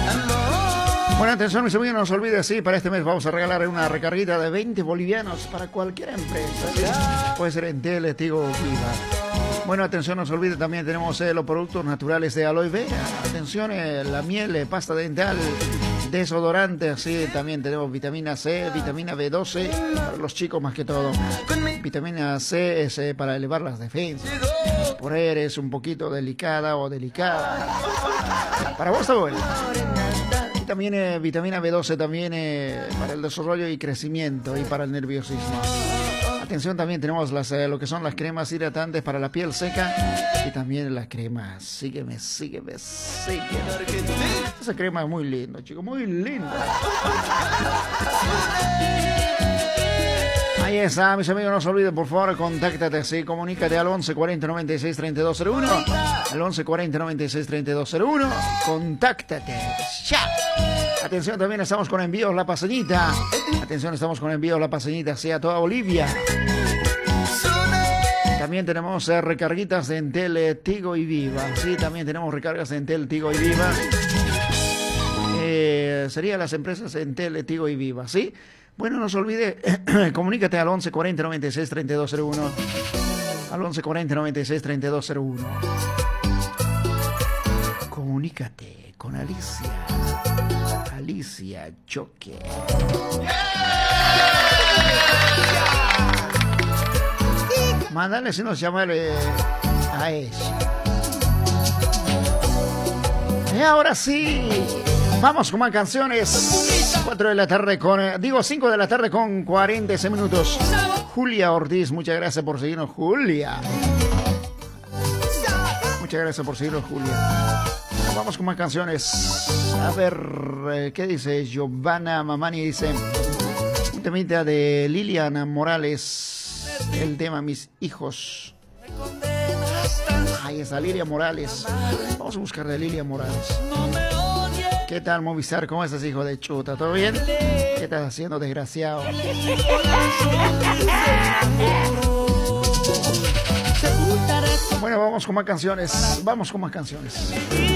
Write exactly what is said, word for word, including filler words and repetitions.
Bueno, atención, mis amigos, no se olvide, sí, para este mes vamos a regalar una recarguita de veinte bolivianos para cualquier empresa. ¿Sí? Puede ser Entel, Tigo o Viva. Bueno, atención, no se olvide, también tenemos eh, los productos naturales de aloe vera. Atención, eh, la miel, eh, pasta dental, desodorante, así también tenemos vitamina C, vitamina B doce, para los chicos más que todo. Vitamina C es eh, para elevar las defensas. Por ahí eres un poquito delicada o delicada. Para vos está bueno. También eh, vitamina B doce también eh, para el desarrollo y crecimiento y para el nerviosismo. Atención, también tenemos las, eh, lo que son las cremas hidratantes para la piel seca y también las cremas. Sígueme, sígueme, sígueme. Esa crema es muy linda, chicos, muy linda. Ahí está, mis amigos, no se olviden, por favor, contáctate, sí, comunícate al once cuarenta noventa y seis treinta y dos cero uno, al once cuarenta noventa y seis treinta y dos cero uno, contáctate, ya. Atención, también estamos con envíos La Paseñita, atención, estamos con envíos La Paseñita hacia toda Bolivia. También tenemos eh, recarguitas de Entel, eh, Tigo y Viva, sí, también tenemos recargas de Entel, Tigo y Viva. Eh, serían las empresas Entel, Tigo y Viva, ¿sí? Bueno, no se olvide, comunícate al once cuarenta noventa y seis treinta y dos cero uno, al once cuarenta noventa y seis treinta y dos cero uno. Comunícate con Alicia, Alicia Choque. Mándale si nos llama a ella. Y ahora sí, vamos con más canciones. cuatro de la tarde con, digo cinco de la tarde con cuarenta y seis minutos. Julia Ortiz, muchas gracias por seguirnos, Julia. Muchas gracias por seguirnos, Julia. Vamos con más canciones. A ver, ¿qué dice Giovanna Mamani? Dice, un temita de Liliana Morales, el tema Mis Hijos. Ahí está Lilia Morales. Vamos a buscar de Lilia Morales. ¿Qué tal, Movistar? ¿Cómo estás, hijo de chuta? ¿Todo bien? ¿Qué estás haciendo, desgraciado? Bueno, vamos con más canciones. Vamos con más canciones.